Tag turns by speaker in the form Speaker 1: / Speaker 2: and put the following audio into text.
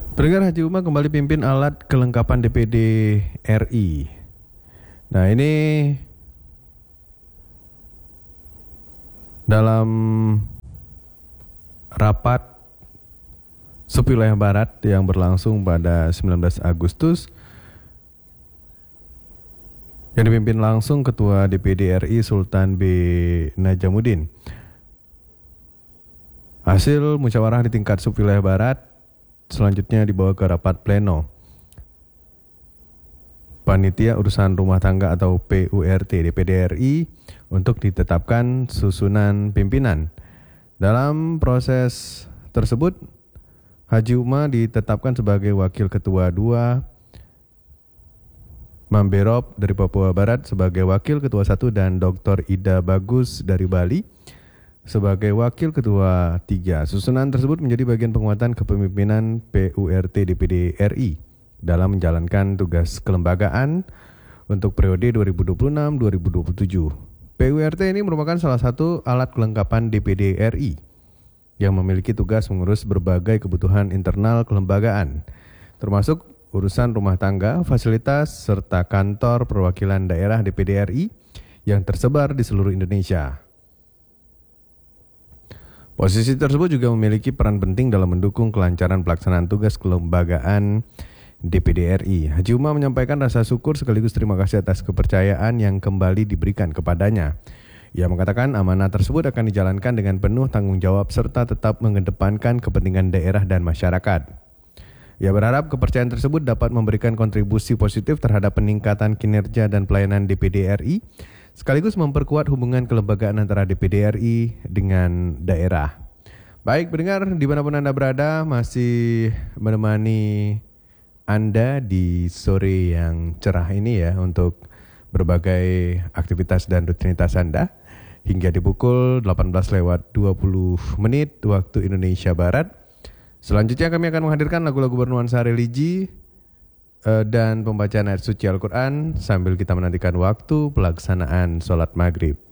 Speaker 1: Pendengar, Haji Uma kembali pimpin alat kelengkapan DPD RI. Nah, ini dalam rapat subwilayah Barat yang berlangsung pada 19 Agustus yang dipimpin langsung Ketua DPD RI Sultan B. Najamuddin. Hasil musyawarah di tingkat subwilayah Barat selanjutnya dibawa ke rapat pleno Panitia Urusan Rumah Tangga atau PURT DPD RI untuk ditetapkan susunan pimpinan. Dalam proses tersebut, Haji Uma ditetapkan sebagai Wakil Ketua 2, Mamberop dari Papua Barat sebagai Wakil Ketua 1 dan Dr. Ida Bagus dari Bali sebagai Wakil Ketua 3. Susunan tersebut menjadi bagian penguatan kepemimpinan PURT DPD RI dalam menjalankan tugas kelembagaan untuk periode 2026-2027. PURT ini merupakan salah satu alat kelengkapan DPD RI yang memiliki tugas mengurus berbagai kebutuhan internal kelembagaan, termasuk urusan rumah tangga, fasilitas, serta kantor perwakilan daerah DPD RI yang tersebar di seluruh Indonesia. Posisi tersebut juga memiliki peran penting dalam mendukung kelancaran pelaksanaan tugas kelembagaan DPD RI. Haji Uma menyampaikan rasa syukur sekaligus terima kasih atas kepercayaan yang kembali diberikan kepadanya. Ia mengatakan amanah tersebut akan dijalankan dengan penuh tanggung jawab serta tetap mengedepankan kepentingan daerah dan masyarakat. Ia berharap kepercayaan tersebut dapat memberikan kontribusi positif terhadap peningkatan kinerja dan pelayanan DPD RI, sekaligus memperkuat hubungan kelembagaan antara DPD RI dengan daerah. Baik pendengar, dimanapun Anda berada, masih menemani Anda di sore yang cerah ini ya untuk berbagai aktivitas dan rutinitas Anda hingga di pukul 18:20 waktu Indonesia Barat. Selanjutnya kami akan menghadirkan lagu-lagu bernuansa religi dan pembacaan ayat suci Al-Quran sambil kita menantikan waktu pelaksanaan sholat maghrib.